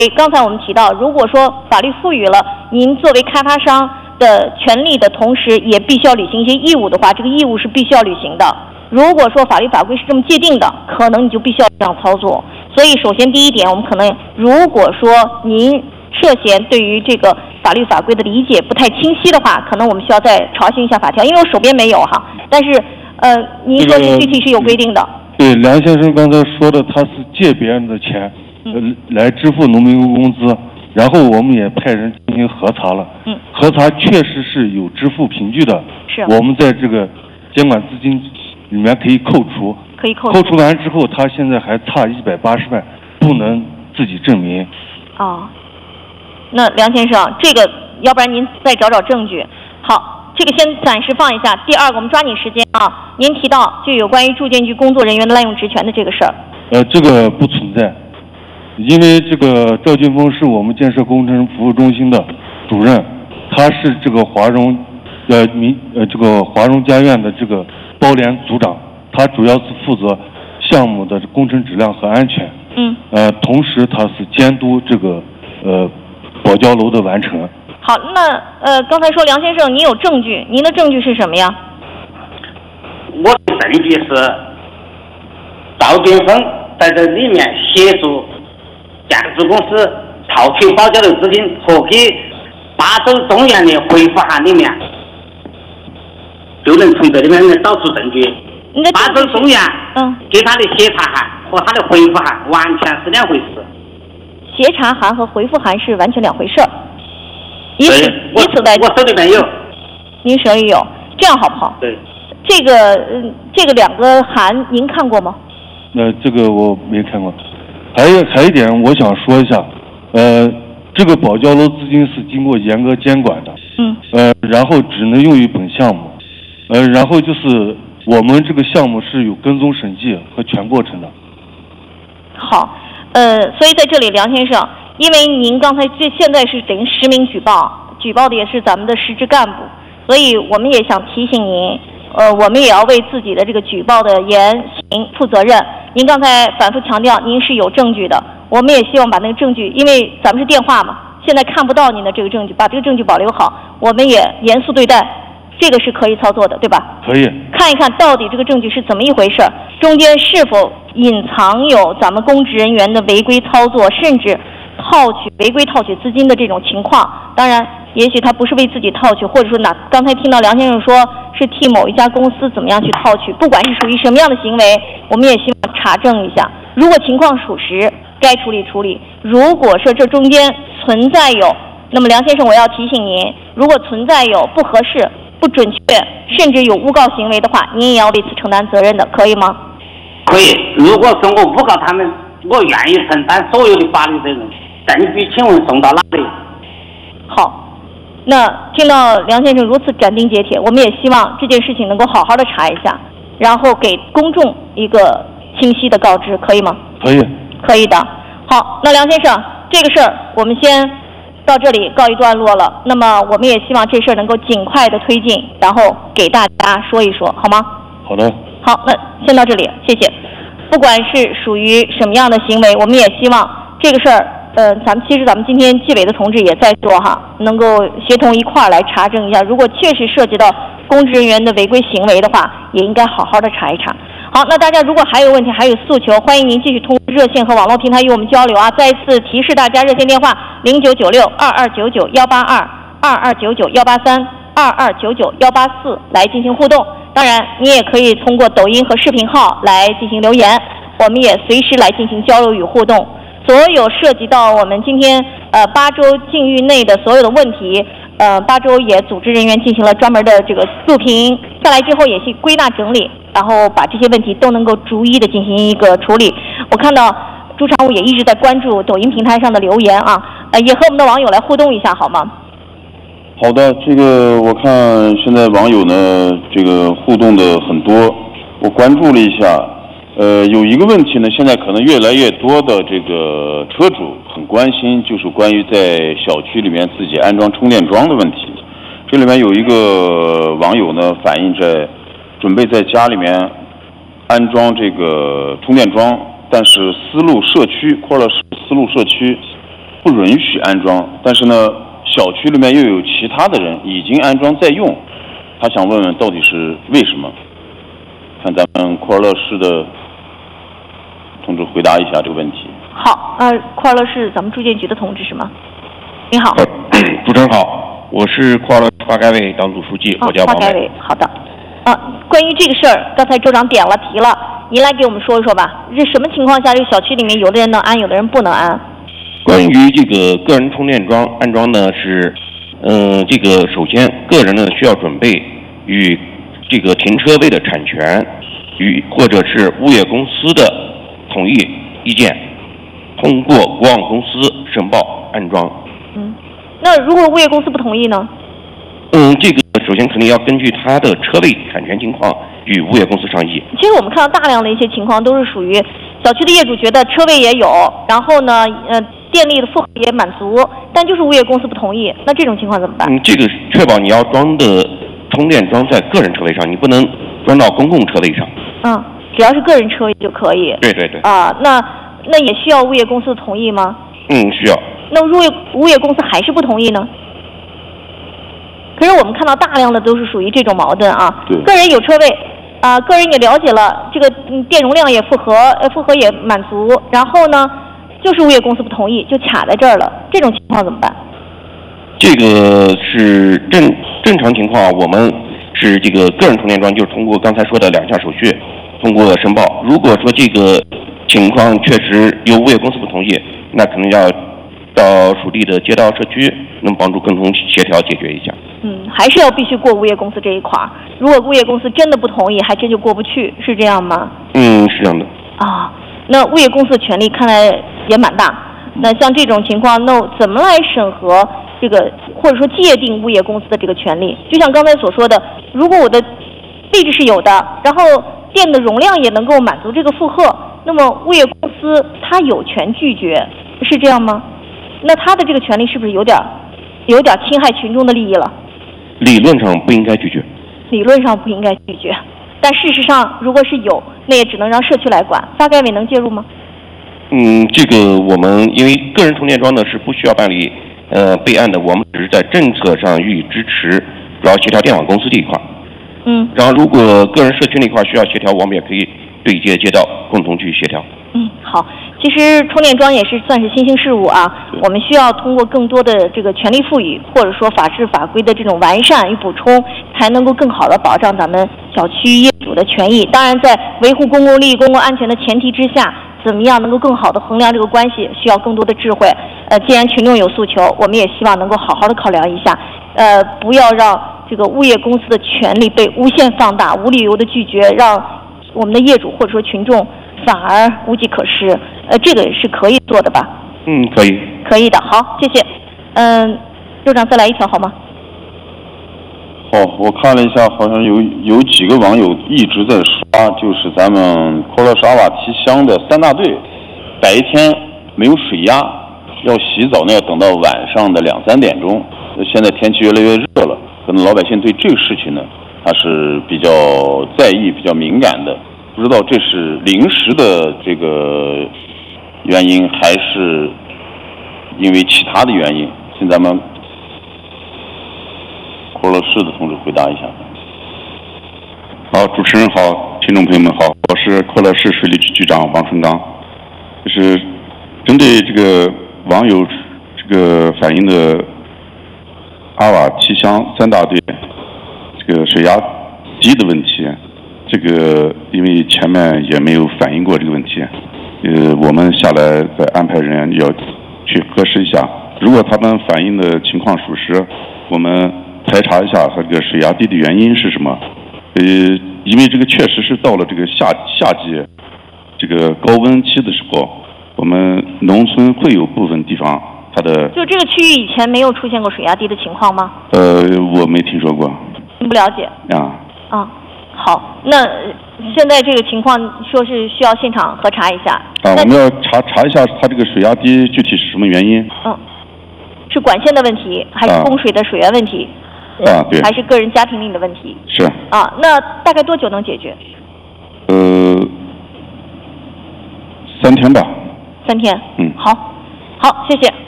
刚才我们提到，如果说法律赋予了您作为开发商的权利的同时，也必须要履行一些义务的话，这个义务是必须要履行的。如果说法律法规是这么界定的，可能你就必须要这样操作。所以首先第一点，我们可能如果说您涉嫌对于这个法律法规的理解不太清晰的话，可能我们需要再查询一下法条，因为我手边没有哈。但是您说是具体是有规定的。 对，梁先生刚才说的，他是借别人的钱来支付农民工资，然后我们也派人进行核查了，核查确实是有支付凭据的， 是我们在这个监管资金里面可以扣除，扣除完之后，他现在还差180万，不能自己证明。 哦，那梁先生，这个要不然您再找找证据。好，这个先暂时放一下。第二个，我们抓紧时间啊，您提到就有关于住建局工作人员的滥用职权的这个事儿。 这个不存在，因为这个赵俊峰是我们建设工程服务中心的主任，他是这个华荣家苑的这个包联组长，他主要是负责项目的工程质量和安全。同时他是监督这个保交楼的完成。 好，那刚才说梁先生您有证据，您的证据是什么呀？ 我的证据是赵俊峰在这里面协助建筑公司套取保交楼资金和给巴州中原的回复函里面就能从这里面找出证据。巴州中原给他的协查函和他的回复函完全是两回事。 协查函和回复函是完全两回事儿。以此我手里面有。 您手里有，这样好不好？ 对。 这个两个函您看过吗？ 这个我没看过。还有一点我想说一下，这个保交楼资金是经过严格监管的，然后只能用于本项目，然后就是我们这个项目是有跟踪审计和全过程的。 好，所以在这里梁先生，因为您刚才现在是等于实名举报的也是咱们的实质干部，所以我们也想提醒您，我们也要为自己的这个举报的言行负责任。您刚才反复强调您是有证据的，我们也希望把那个证据，因为咱们是电话嘛，现在看不到您的这个证据，把这个证据保留好，我们也严肃对待，这个是可以操作的，对吧？ 可以。 看一看到底这个证据是怎么一回事，中间是否隐藏有咱们公职人员的违规操作，甚至违规套取资金的这种情况。当然也许他不是为自己套取，或者说刚才听到梁先生说是替某一家公司怎么样去套取，不管是属于什么样的行为，我们也希望查证一下，如果情况属实该处理处理，如果说这中间存在有，那么梁先生我要提醒您，如果存在有不合适、不准确甚至有诬告行为的话，您也要为此承担责任的，可以吗？ 可以。如果说我诬告他们，我愿意承担所有的法律责任。证据请问送到哪里？ 好，那听到梁先生如此斩钉截铁，我们也希望这件事情能够好好的查一下，然后给公众一个清晰的告知，可以吗？ 可以。 可以的。好，那梁先生，这个事儿我们先到这里告一段落了。那么我们也希望这事儿能够尽快的推进，然后给大家说一说，好吗？ 好的。 好，那先到这里，谢谢。不管是属于什么样的行为，我们也希望这个事儿，咱们今天纪委的同志也在做哈，能够协同一块儿来查证一下，如果确实涉及到公职人员的违规行为的话，也应该好好的查一查。好，那大家如果还有问题还有诉求，欢迎您继续通过热线和网络平台与我们交流啊。再次提示大家，热线电话0996-2299-182-2299-183-2299-184来进行互动。当然你也可以通过抖音和视频号来进行留言，我们也随时来进行交流与互动。所有涉及到我们今天巴州境域内的所有的问题，巴州也组织人员进行了专门的这个录屏下来之后，也去归纳整理，然后把这些问题都能够逐一的进行一个处理。我看到朱常务也一直在关注抖音平台上的留言啊，也和我们的网友来互动一下好吗？ 好的，这个我看现在网友呢这个互动的很多，我关注了一下，有一个问题呢，现在可能越来越多的这个车主很关心，就是关于在小区里面自己安装充电桩的问题。这里面有一个网友呢反映准备在家里面安装这个充电桩，但是丝路社区不允许安装，但是呢，小区里面又有其他的人已经安装在用，他想问问到底是为什么？看咱们库尔勒市的同志回答一下这个问题。 好，库尔勒市咱们住建局的同志是吗？您好。 主持人好，我是库尔勒发改委党组书记，我叫王伟。 发改委，好的。关于这个事儿，刚才周长点了题了，您来给我们说一说吧。这什么情况下，这个小区里面有的人能安，有的人不能安？ 关于这个个人充电桩安装呢，是，这个首先个人呢需要准备与这个停车位的产权与或者是物业公司的同意意见，通过国网公司申报安装。 那如果物业公司不同意呢？ 这个首先肯定要根据他的车位产权情况与物业公司商议。 其实我们看到大量的一些情况都是属于小区的业主觉得车位也有，然后呢，电力的负荷也满足，但就是物业公司不同意，那这种情况怎么办？ 这个确保你要装的充电桩在个人车位上，你不能装到公共车位上。 只要是个人车位就可以。 对对对。 那也需要物业公司的同意吗？ 需要。 那物业公司还是不同意呢？可是我们看到大量的都是属于这种矛盾啊。 对。 个人有车位，个人也了解了这个电容量也负荷也满足，然后呢，就是物业公司不同意，就卡在这儿了。这种情况怎么办？ 这个是正常情况，我们是这个个人充电桩，就是通过刚才说的2项手续，通过申报。如果说这个情况确实由物业公司不同意，那可能要到属地的街道社区，能帮助共同协调解决一下。 还是要必须过物业公司这一块儿。如果物业公司真的不同意，还真就过不去，是这样吗？ 是这样的。 那物业公司的权力看来也蛮大。那像这种情况，那怎么来审核这个，或者说界定物业公司的这个权利？就像刚才所说的，如果我的位置是有的，然后电的容量也能够满足这个负荷，那么物业公司它有权拒绝，是这样吗？那他的这个权利是不是有点侵害群众的利益了？ 理论上不应该拒绝。 理论上不应该拒绝，但事实上如果是有，那也只能让社区来管，发改委能介入吗？ 这个我们因为个人充电桩呢是不需要办理备案的，我们只是在政策上予以支持，主要协调电网公司这一块。然后如果个人社区那块需要协调，我们也可以对接街道共同去协调。 好，其实充电桩也是算是新兴事物啊，我们需要通过更多的这个权利赋予，或者说法制法规的这种完善与补充，才能够更好的保障咱们小区业主的权益。当然，在维护公共利益、公共安全的前提之下，怎么样能够更好的衡量这个关系，需要更多的智慧。既然群众有诉求，我们也希望能够好好的考量一下，不要让这个物业公司的权利被无限放大，无理由的拒绝，让我们的业主或者说群众反而无计可施。这个是可以做的吧？ 可以。 可以的，好，谢谢。周长再来一条好吗？ 好，我看了一下，好像有几个网友一直在刷，就是咱们库尔勒市阿瓦提乡的3大队，白天没有水压，要洗澡呢要等到晚上的2、3点钟。现在天气越来越热了，可能老百姓对这个事情呢，他是比较在意、比较敏感的。不知道这是临时的这个原因，还是因为其他的原因？请咱们库尔勒市的同志回答一下。 好，主持人好，听众朋友们好，我是库尔勒市水利局局长王顺刚。就是针对这个网友这个反映的阿瓦提乡3大队这个水压低的问题，这个因为前面也没有反映过这个问题，我们下来再安排人员要去核实一下。如果他们反映的情况属实，我们排查一下他这个水压低的原因是什么。因为这个确实是到了这个夏季这个高温期的时候，我们农村会有部分地方它的就这个区域以前没有出现过水压低的情况吗？ 我没听说过。 您不了解好，那现在这个情况说是需要现场核查一下。 我们要查一下它这个水压低具体是什么原因。 是管线的问题，还是供水的水源问题？ 对。 还是个人家庭里的问题？ 是。 那大概多久能解决 ？3天吧。 3天。好，谢谢。